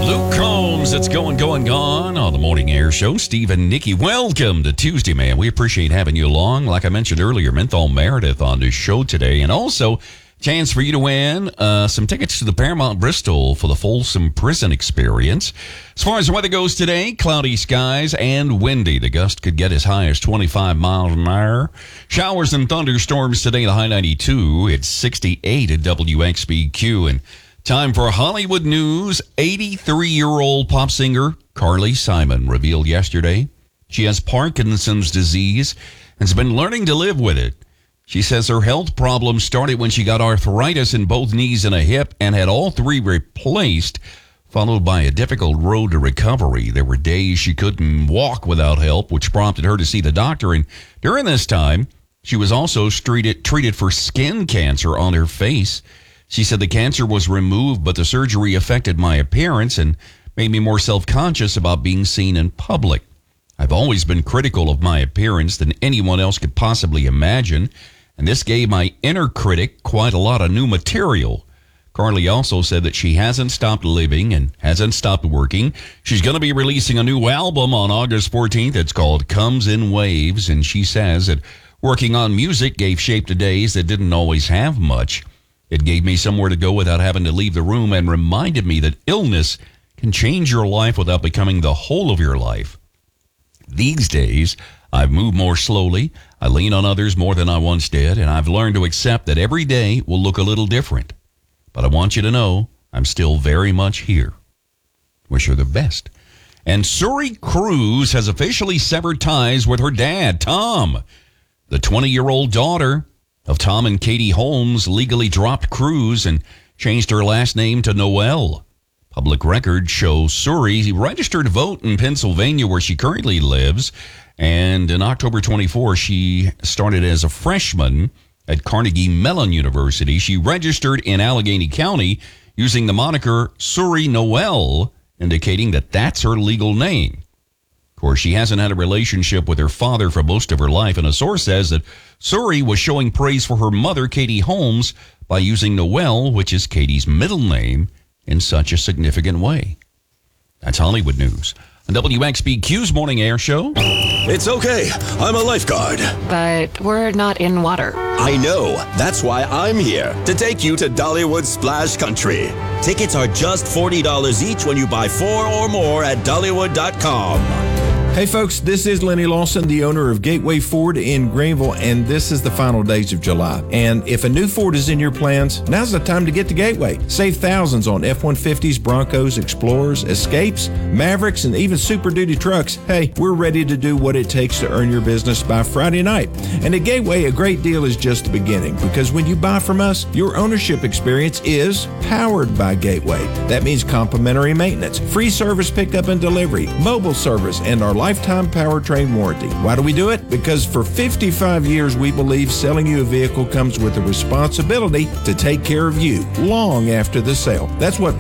Luke Combs, it's going on the Morning Air Show. Steve and Nikki, welcome to Tuesday, man. We appreciate having you along. Like I mentioned earlier, Menthol Meredith on this show today. And also, chance for you to win some tickets to the Paramount Bristol for the Folsom Prison Experience. As far as the weather goes today, cloudy skies and windy. The gust could get as high as 25 miles an hour. Showers and thunderstorms today, the high 92. It's 68 at WXBQ. And time for Hollywood news. 83-year-old pop singer Carly Simon revealed yesterday she has Parkinson's disease and has been learning to live with it. She says her health problems started when she got arthritis in both knees and a hip and had all three replaced, followed by a difficult road to recovery. There were days she couldn't walk without help, which prompted her to see the doctor. And during this time, she was also treated for skin cancer on her face. She said the cancer was removed, but the surgery affected my appearance and made me more self-conscious about being seen in public. I've always been critical of my appearance than anyone else could possibly imagine, and this gave my inner critic quite a lot of new material. Carly also said that she hasn't stopped living and hasn't stopped working. She's going to be releasing a new album on August 14th. It's called Comes in Waves, and she says that working on music gave shape to days that didn't always have much. It gave me somewhere to go without having to leave the room and reminded me that illness can change your life without becoming the whole of your life. These days, I've moved more slowly. I lean on others more than I once did, and I've learned to accept that every day will look a little different. But I want you to know I'm still very much here. Wish her the best. And Suri Cruise has officially severed ties with her dad, Tom. The 20-year-old daughter of Tom and Katie Holmes legally dropped Cruz and changed her last name to Noel. Public records show Suri registered to vote in Pennsylvania, where she currently lives. And in October 24, she started as a freshman at Carnegie Mellon University. She registered in Allegheny County using the moniker Suri Noel, indicating that that's her legal name. Of course, she hasn't had a relationship with her father for most of her life, and a source says that Suri was showing praise for her mother, Katie Holmes, by using Noel, which is Katie's middle name, in such a significant way. That's Hollywood news. On WXBQ's Morning Air Show. It's okay. I'm a lifeguard. But we're not in water. I know. That's why I'm here, to take you to Dollywood Splash Country. Tickets are just $40 each when you buy 4 or more at Dollywood.com. Hey folks, this is Lenny Lawson, the owner of Gateway Ford in Greenville, and this is the final days of July. And if a new Ford is in your plans, now's the time to get to Gateway. Save thousands on F-150s, Broncos, Explorers, Escapes, Mavericks, and even Super Duty trucks. Hey, we're ready to do what it takes to earn your business by Friday night. And at Gateway, a great deal is just the beginning, because when you buy from us, your ownership experience is powered by Gateway. That means complimentary maintenance, free service pickup and delivery, mobile service, and our lifetime powertrain warranty. Why do we do it? Because for 55 years, we believe selling you a vehicle comes with a responsibility to take care of you long after the sale. That's what